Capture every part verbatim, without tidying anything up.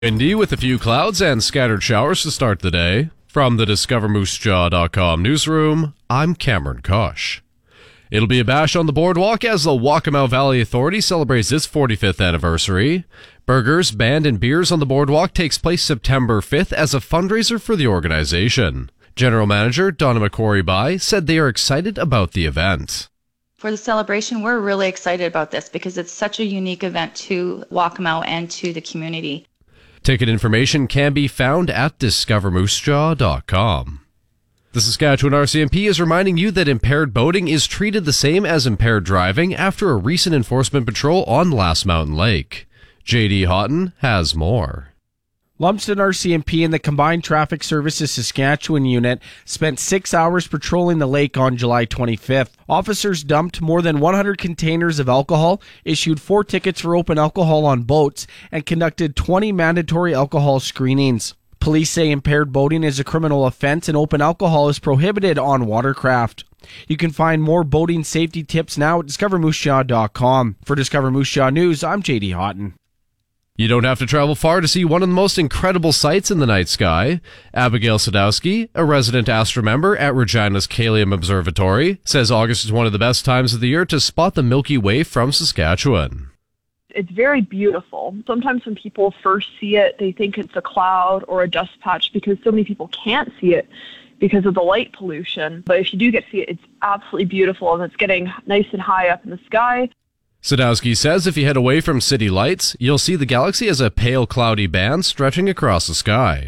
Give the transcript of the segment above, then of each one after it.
Windy with a few clouds and scattered showers to start the day. From the Discover Moose Jaw dot com newsroom, I'm Cameron Kosh. It'll be a bash on the boardwalk as the Waccamaw Valley Authority celebrates its forty-fifth anniversary. Burgers, band, and beers on the boardwalk takes place September fifth as a fundraiser for the organization. General Manager Donna McCrory-By said they are excited about the event. For the celebration, we're really excited about this because it's such a unique event to Waccamaw and to the community. Ticket information can be found at Discover Moose Jaw dot com. The Saskatchewan R C M P is reminding you that impaired boating is treated the same as impaired driving after a recent enforcement patrol on Last Mountain Lake. J D Houghton has more. Lumsden R C M P and the Combined Traffic Services Saskatchewan unit spent six hours patrolling the lake on July twenty-fifth. Officers dumped more than one hundred containers of alcohol, issued four tickets for open alcohol on boats, and conducted twenty mandatory alcohol screenings. Police say impaired boating is a criminal offense and open alcohol is prohibited on watercraft. You can find more boating safety tips now at Discover Moose Jaw dot com. For Discover Moose Jaw News, I'm J D Houghton. You don't have to travel far to see one of the most incredible sights in the night sky. Abigail Sadowski, a resident astromember at Regina's Kalium Observatory, says August is one of the best times of the year to spot the Milky Way from Saskatchewan. It's very beautiful. Sometimes when people first see it, they think it's a cloud or a dust patch because so many people can't see it because of the light pollution. But if you do get to see it, it's absolutely beautiful, and it's getting nice and high up in the sky. Sadowski says if you head away from city lights, you'll see the galaxy as a pale, cloudy band stretching across the sky.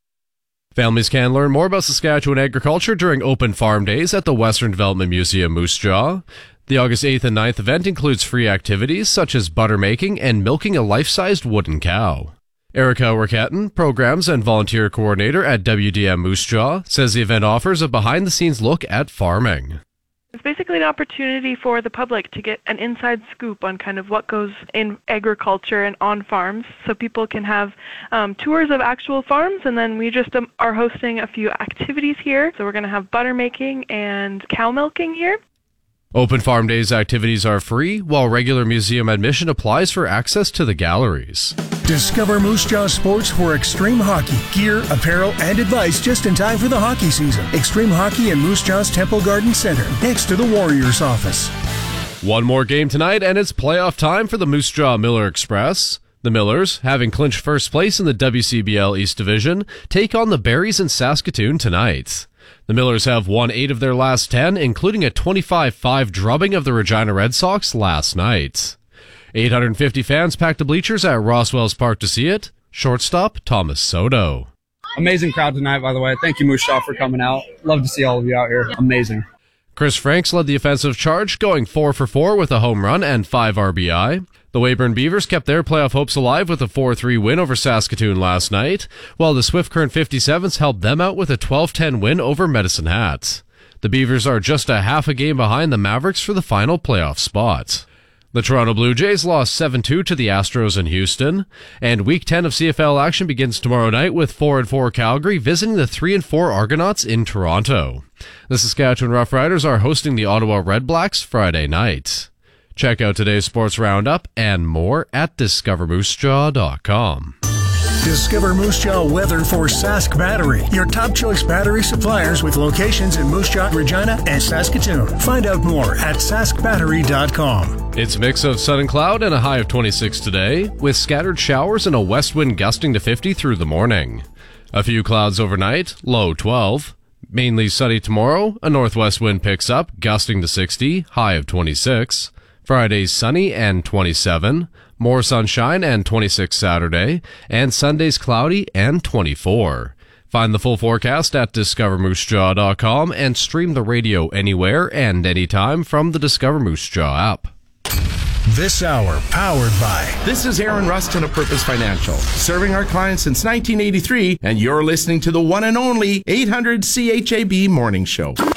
Families can learn more about Saskatchewan agriculture during open farm days at the Western Development Museum Moose Jaw. The August eighth and ninth event includes free activities such as butter making and milking a life-sized wooden cow. Erica Ricketten, Programs and Volunteer Coordinator at W D M Moose Jaw, says the event offers a behind-the-scenes look at farming. It's basically an opportunity for the public to get an inside scoop on kind of what goes in agriculture and on farms, so people can have um, tours of actual farms, and then we just um, are hosting a few activities here. So we're going to have butter making and cow milking here. Open Farm Days activities are free, while regular museum admission applies for access to the galleries. Discover Moose Jaw Sports for Extreme Hockey. Gear, apparel, and advice just in time for the hockey season. Extreme Hockey in Moose Jaw's Temple Garden Center, next to the Warriors office. One more game tonight, and it's playoff time for the Moose Jaw Miller Express. The Millers, having clinched first place in the W C B L East Division, take on the Berries in Saskatoon tonight. The Millers have won eight of their last ten, including a twenty-five five drubbing of the Regina Red Sox last night. eight hundred fifty fans packed the bleachers at Roswell's Park to see it. Shortstop Thomas Soto. Amazing crowd tonight, by the way. Thank you, Moose Jaw, for coming out. Love to see all of you out here. Amazing. Chris Franks led the offensive charge, going four for four with a home run and five R B I. The Weyburn Beavers kept their playoff hopes alive with a four three win over Saskatoon last night, while the Swift Current fifty-sevens helped them out with a twelve ten win over Medicine Hat. The Beavers are just a half a game behind the Mavericks for the final playoff spot. The Toronto Blue Jays lost seven two to the Astros in Houston, and Week ten of C F L action begins tomorrow night with four and four Calgary visiting the three and four Argonauts in Toronto. The Saskatchewan Roughriders are hosting the Ottawa Redblacks Friday night. Check out today's sports roundup and more at Discover Moose Jaw dot com. Discover Moose Jaw weather for Sask Battery, your top choice battery suppliers with locations in Moose Jaw, Regina, and Saskatoon. Find out more at Sask Battery dot com. It's a mix of sun and cloud and a high of twenty-six today, with scattered showers and a west wind gusting to fifty through the morning. A few clouds overnight, low twelve. Mainly sunny tomorrow, a northwest wind picks up, gusting to sixty, high of twenty-six. Friday's sunny and twenty-seven. More sunshine and twenty-six Saturday, and Sunday's cloudy and twenty-four. Find the full forecast at Discover Moose Jaw dot com and stream the radio anywhere and anytime from the Discover Moose Jaw app. This hour powered by... This is Aaron Rustin of Purpose Financial, serving our clients since nineteen eighty-three, and you're listening to the one and only eight hundred C H A B Morning Show.